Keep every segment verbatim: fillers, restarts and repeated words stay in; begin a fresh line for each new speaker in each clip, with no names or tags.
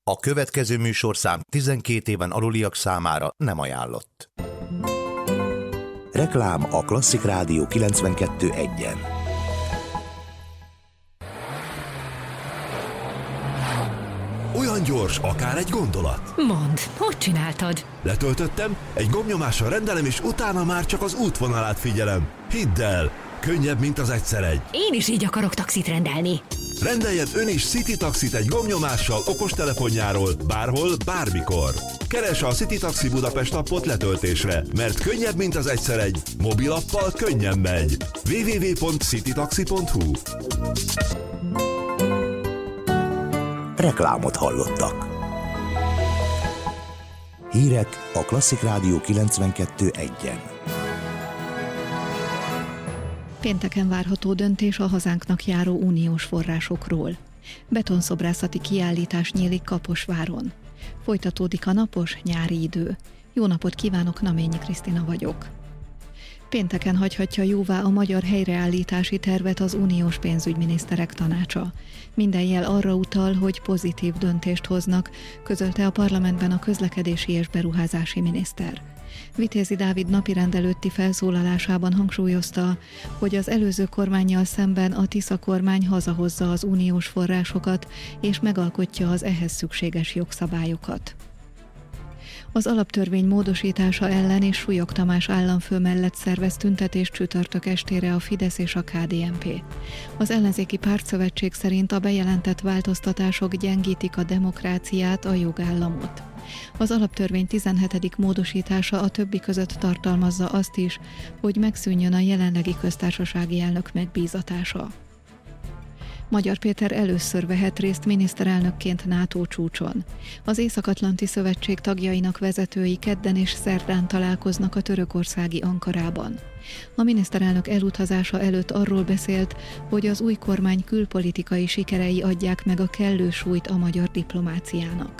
A következő műsorszám tizenkét éven aluliak számára nem ajánlott. Reklám a Klasszik Rádió kilencvenkettő egyen.
Olyan gyors, akár egy gondolat.
Mondd, hogy csináltad?
Letöltöttem, egy gombnyomással rendelem, és utána már csak az útvonalát figyelem. Hidd el, könnyebb, mint az egyszer egy.
Én is így akarok taxit rendelni.
Rendeljen ön is City Taxit egy gombnyomással okostelefonjáról, bárhol, bármikor. Keresse a City Taxi Budapest appot letöltésre, mert könnyebb, mint az egyszer egy. Mobilappal könnyen megy. double-u double-u double-u pont citytaxi pont hu.
Reklámot hallottak. Hírek a Klasszik Rádió kilencvenkettő egyen.
Pénteken várható döntés a hazánknak járó uniós forrásokról. Betonszobrászati kiállítás nyílik Kaposváron. Folytatódik a napos nyári idő. Jó napot kívánok, Naményi Krisztina vagyok. Pénteken hagyhatja jóvá a magyar helyreállítási tervet az uniós pénzügyminiszterek tanácsa. Minden jel arra utal, hogy pozitív döntést hoznak, közölte a parlamentben a közlekedési és beruházási miniszter. Vitézi Dávid napirend előtti felszólalásában hangsúlyozta, hogy az előző kormánnyal szemben a Tisza kormány hazahozza az uniós forrásokat és megalkotja az ehhez szükséges jogszabályokat. Az alaptörvény módosítása ellen és Súlyog Tamás államfő mellett szervez tüntetést csütörtök estére a Fidesz és a ká dé en pé. Az ellenzéki pártszövetség szerint a bejelentett változtatások gyengítik a demokráciát, a jogállamot. Az alaptörvény tizenhetedik módosítása a többi között tartalmazza azt is, hogy megszűnjön a jelenlegi köztársasági elnök megbízatása. Magyar Péter először vehet részt miniszterelnökként NATO csúcson. Az Észak-Atlanti Szövetség tagjainak vezetői kedden és szerdán találkoznak a törökországi Ankarában. A miniszterelnök elutazása előtt arról beszélt, hogy az új kormány külpolitikai sikerei adják meg a kellő súlyt a magyar diplomáciának.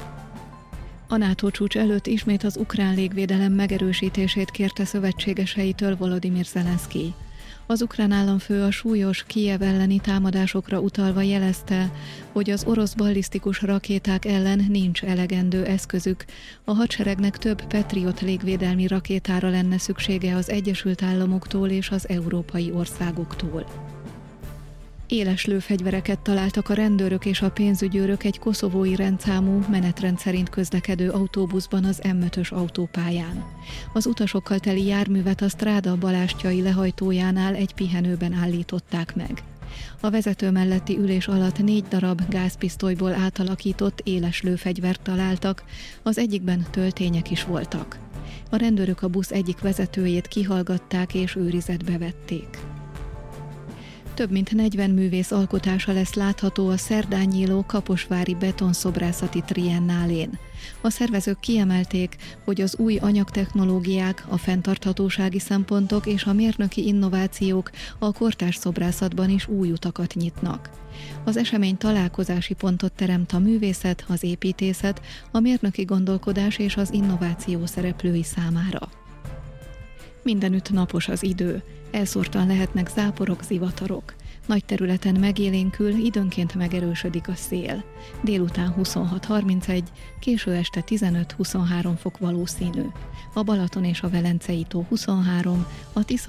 A NATO csúcs előtt ismét az ukrán légvédelem megerősítését kérte szövetségeseitől Volodymyr Zelenszkij. Az ukrán államfő a súlyos Kijev elleni támadásokra utalva jelezte, hogy az orosz ballisztikus rakéták ellen nincs elegendő eszközük, a hadseregnek több Patriot légvédelmi rakétára lenne szüksége az Egyesült Államoktól és az európai országoktól. Éles lőfegyvereket találtak a rendőrök és a pénzügyőrök egy koszovói rendszámú, menetrend szerint közlekedő autóbuszban az em ötös autópályán. Az utasokkal teli járművet a Stráda balástyai lehajtójánál egy pihenőben állították meg. A vezető melletti ülés alatt négy darab gázpisztolyból átalakított éles lőfegyvert találtak, az egyikben töltények is voltak. A rendőrök a busz egyik vezetőjét kihallgatták és őrizetbe vették. Több mint negyven művész alkotása lesz látható a szerdán nyíló kaposvári betonszobrászati triennálén. A szervezők kiemelték, hogy az új anyagtechnológiák, a fenntarthatósági szempontok és a mérnöki innovációk a kortárs szobrászatban is új utakat nyitnak. Az esemény találkozási pontot teremt a művészet, az építészet, a mérnöki gondolkodás és az innováció szereplői számára. Mindenütt napos az idő, elszórtan lehetnek záporok, zivatarok. Nagy területen megélénkül, időnként megerősödik a szél. Délután huszonhat harmincegy, késő este tizenöt-huszonhárom fok valószínű. A Balaton és a Velencei tó huszonhárom, a Tisza